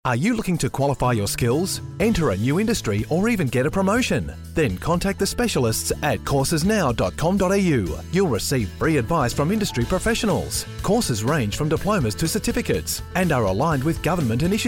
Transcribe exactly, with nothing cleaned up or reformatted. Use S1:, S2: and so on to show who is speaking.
S1: Are you looking to qualify your skills, enter a new industry, or even get a promotion? Then contact the specialists at courses now dot com dot a u. You'll receive free advice from industry professionals. Courses range from diplomas to certificates and are aligned with government initiatives.